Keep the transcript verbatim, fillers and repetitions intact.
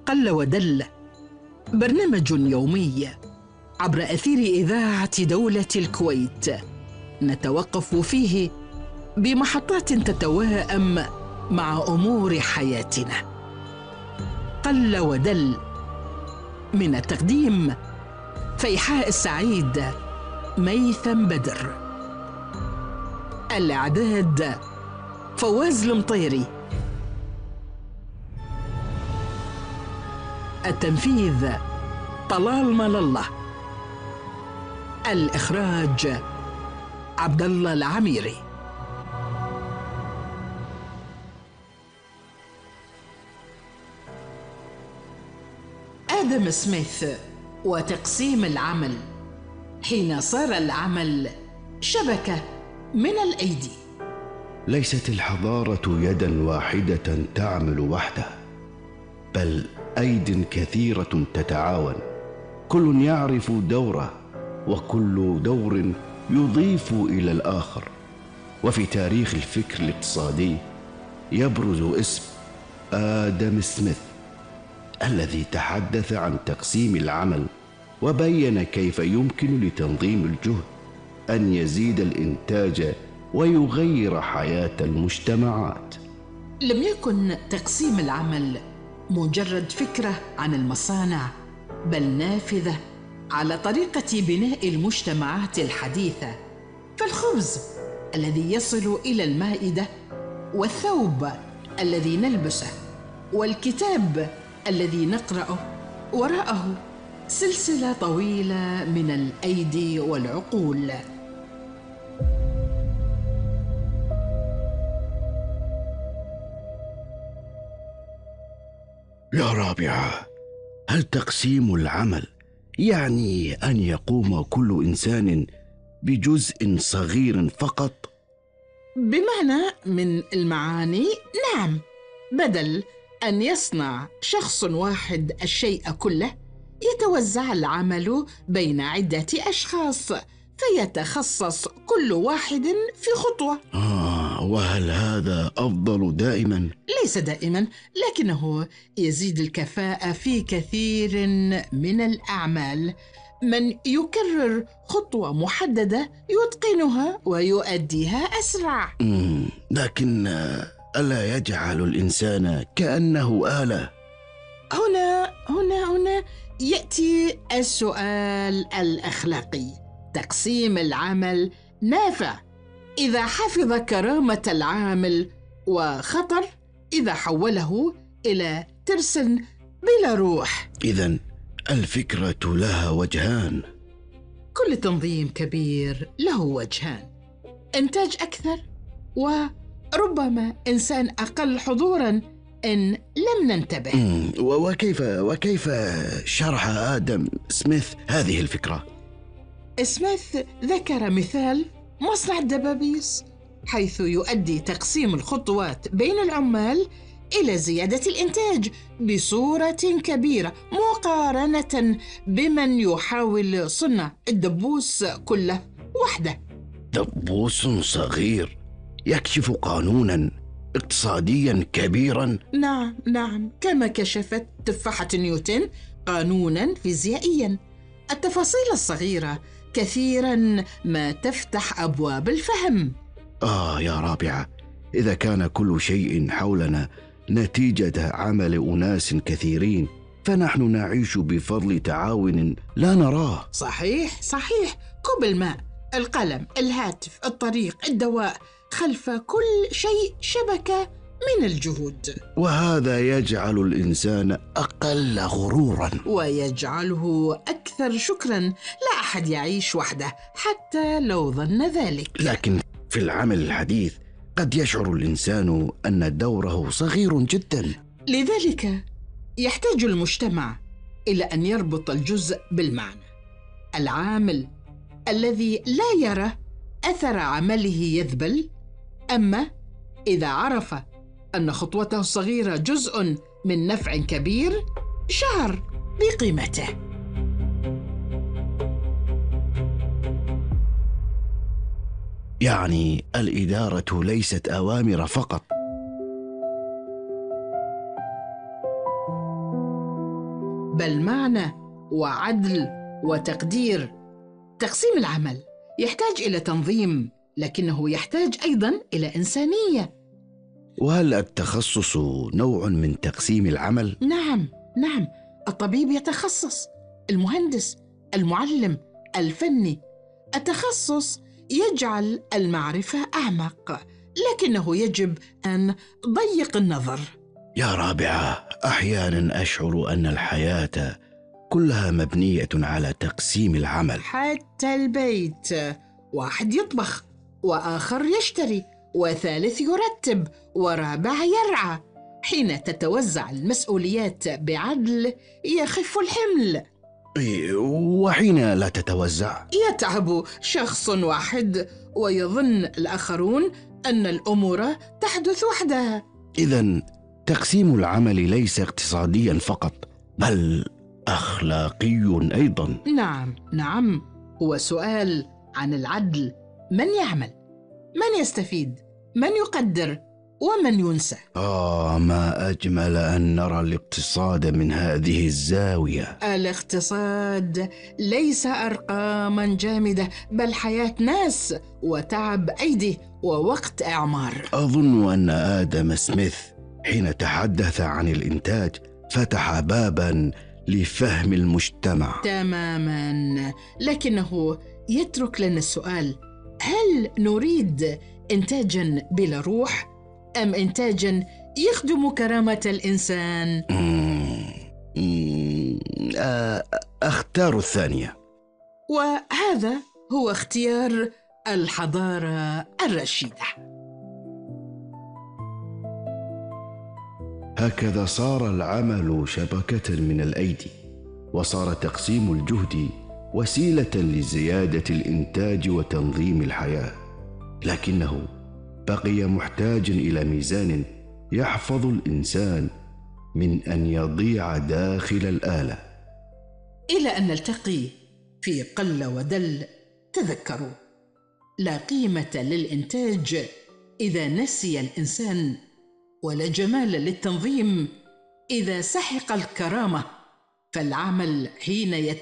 قل ودل، برنامج يومي عبر أثير إذاعة دولة الكويت، نتوقف فيه بمحطات تتواءم مع أمور حياتنا. قل ودل، من التقديم فيحاء السعيد، ميثم بدر. الإعداد فواز المطيري. التنفيذ طلال مال الله. الإخراج عبد الله العميري. آدم سميث وتقسيم العمل، حين صار العمل شبكة من الأيدي. ليست الحضارة يدا واحدة تعمل وحدها، بل أيد كثيرة تتعاون، كل يعرف دوره، وكل دور يضيف إلى الآخر. وفي تاريخ الفكر الاقتصادي يبرز اسم آدم سميث، الذي تحدث عن تقسيم العمل وبين كيف يمكن لتنظيم الجهد أن يزيد الإنتاج ويغير حياة المجتمعات. لم يكن تقسيم العمل مجرد فكرة عن المصانع، بل نافذة على طريقة بناء المجتمعات الحديثة. فالخبز الذي يصل إلى المائدة، والثوب الذي نلبسه، والكتاب الذي نقرأه، وراءه سلسلة طويلة من الأيدي والعقول. يا رابعة، هل تقسيم العمل يعني أن يقوم كل إنسان بجزء صغير فقط؟ بمعنى من المعاني، نعم. بدل أن يصنع شخص واحد الشيء كله، يتوزع العمل بين عدة أشخاص، فيتخصص كل واحد في خطوة. آه، وهل هذا أفضل دائما؟ ليس دائما، لكنه يزيد الكفاءة في كثير من الأعمال. من يكرر خطوة محددة يتقنها ويؤديها أسرع. مم. لكن ألا يجعل الإنسان كأنه آلة؟ هنا هنا هنا يأتي السؤال الأخلاقي. تقسيم العمل نافع إذا حفظ كرامة العامل، وخطر إذا حوله إلى ترس بلا روح. إذن الفكرة لها وجهان. كل تنظيم كبير له وجهان: إنتاج أكثر، وربما إنسان أقل حضوراً إن لم ننتبه. مم. وكيف وكيف شرح آدم سميث هذه الفكرة؟ سميث ذكر مثال مصنع الدبابيس، حيث يؤدي تقسيم الخطوات بين العمال إلى زيادة الإنتاج بصورة كبيرة، مقارنة بمن يحاول صنع الدبوس كله وحده. دبوس صغير يكشف قانوناً اقتصادياً كبيراً. نعم نعم، كما كشفت تفاحة نيوتن قانوناً فيزيائياً. التفاصيل الصغيرة كثيراً ما تفتح أبواب الفهم. آه يا رابعة، إذا كان كل شيء حولنا نتيجة عمل أناس كثيرين، فنحن نعيش بفضل تعاون لا نراه. صحيح صحيح. كوب الماء، القلم، الهاتف، الطريق، الدواء، خلف كل شيء شبكة من الجهود. وهذا يجعل الإنسان أقل غروراً، ويجعله أكثر شكراً. لا أحد يعيش وحده حتى لو ظن ذلك. لكن في العمل الحديث قد يشعر الإنسان أن دوره صغير جداً. لذلك يحتاج المجتمع إلى أن يربط الجزء بالمعنى. العامل الذي لا يرى أثر عمله يذبل، أما إذا عرف أن خطوته الصغيرة جزء من نفع كبير شعر بقيمته. يعني الإدارة ليست أوامر فقط، بل معنى وعدل وتقدير. تقسيم العمل يحتاج إلى تنظيم، لكنه يحتاج أيضاً إلى إنسانية. وهل التخصص نوع من تقسيم العمل؟ نعم نعم، الطبيب يتخصص، المهندس، المعلم، الفني. التخصص يجعل المعرفة أعمق، لكنه يجب أن ضيق النظر. يا رابعة، أحيانا أشعر أن الحياة كلها مبنية على تقسيم العمل. حتى البيت، واحد يطبخ، وآخر يشتري، وثالث يرتب، ورابع يرعى. حين تتوزع المسؤوليات بعدل يخف الحمل. وحين لا تتوزع يتعب شخص واحد ويظن الآخرون أن الأمور تحدث وحدها. إذن تقسيم العمل ليس اقتصاديا فقط، بل أخلاقي أيضا. نعم نعم، هو سؤال عن العدل. من يعمل؟ من يستفيد؟ من يقدر؟ ومن ينسى؟ آه، ما أجمل أن نرى الاقتصاد من هذه الزاوية. الاقتصاد ليس أرقاما جامدة، بل حياة ناس وتعب أيدي ووقت إعمار. أظن أن آدم سميث حين تحدث عن الإنتاج فتح بابا لفهم المجتمع. تماما، لكنه يترك لنا السؤال: هل نريد إنتاجا بلا روح، أم إنتاجا يخدم كرامة الإنسان؟ أختار الثانية. وهذا هو اختيار الحضارة الرشيدة. هكذا صار العمل شبكة من الأيدي، وصار تقسيم الجهد وسيلة لزيادة الإنتاج وتنظيم الحياة، لكنه بقي محتاجا إلى ميزان يحفظ الإنسان من أن يضيع داخل الآلة. إلى أن نلتقي في قل ودل، تذكروا: لا قيمة للإنتاج إذا نسي الإنسان، ولا جمال للتنظيم إذا سحق الكرامة. فالعمل حين يت